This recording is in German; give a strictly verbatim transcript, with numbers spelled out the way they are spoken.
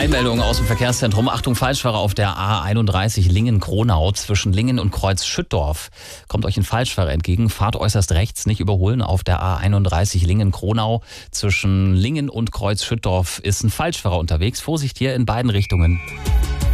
Eilmeldung aus dem Verkehrszentrum. Achtung, Falschfahrer auf der A einunddreißig Lingen-Kronau zwischen Lingen und Kreuz Schüttdorf. Kommt euch ein Falschfahrer entgegen, fahrt äußerst rechts, nicht überholen. Auf der A einunddreißig Lingen-Kronau zwischen Lingen und Kreuz Schüttdorf ist ein Falschfahrer unterwegs. Vorsicht hier in beiden Richtungen.